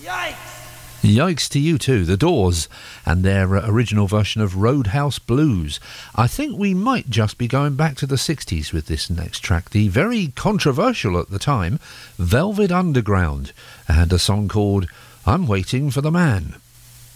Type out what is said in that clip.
Yikes to you too, The Doors, and their original version of Roadhouse Blues. I think we might just be going back to the 60s with this next track. The very controversial at the time, Velvet Underground, and a song called I'm Waiting for the Man.